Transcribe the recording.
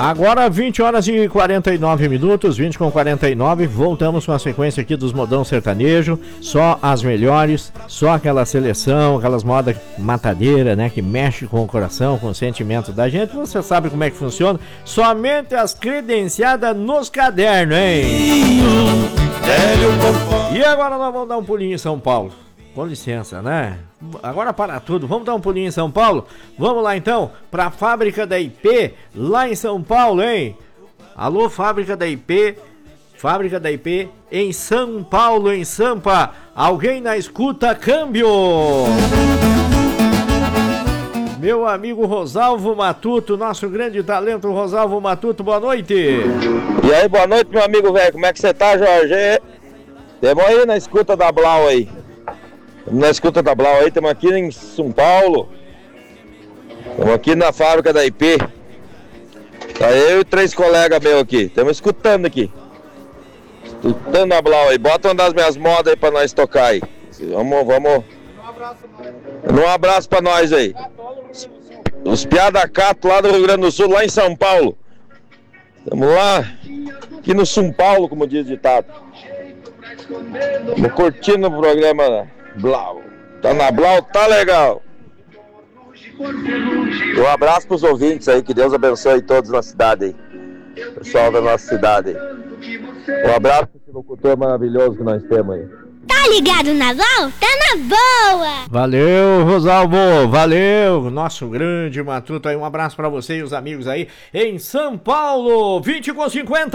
Agora 20 horas e 49 minutos, 20 com 49, voltamos com a sequência aqui dos modão sertanejo, só as melhores, só aquela seleção, aquelas modas matadeiras, né, que mexe com o coração, com o sentimento da gente. Você sabe como é que funciona, somente as credenciadas nos cadernos, hein? E agora nós vamos dar um pulinho em São Paulo. Com licença, né? Agora para tudo, vamos dar um pulinho em São Paulo? Vamos lá então, para a fábrica da IP, lá em São Paulo, hein? Alô, fábrica da IP em São Paulo, em Sampa. Alguém na escuta, câmbio! Meu amigo Rosalvo Matuto, nosso grande talento Rosalvo Matuto, boa noite! E aí, boa noite, meu amigo velho, como é que você tá, Jorge? Temos aí na escuta da Blau aí. Estamos na escuta da Blau aí, estamos aqui em São Paulo. Estamos aqui na fábrica da IP. Tá eu e 3 colegas meus aqui. Estamos escutando aqui. Escutando a Blau aí. Bota uma das minhas modas aí pra nós tocar aí. Vamos. Um abraço pra nós aí. Os Piadacato lá do Rio Grande do Sul, lá em São Paulo. Estamos lá, aqui no São Paulo, como diz o ditado. Estamos curtindo o programa Blau. Tá na Blau, tá legal. Um abraço pros ouvintes aí, que Deus abençoe todos na cidade aí. Pessoal da nossa cidade aí. Um abraço pro esse locutor maravilhoso que nós temos aí. Tá ligado na Blau? Tá na boa! Valeu, Rosalvo, valeu, nosso grande Matuto aí, um abraço pra você e os amigos aí em São Paulo, 20 com 50.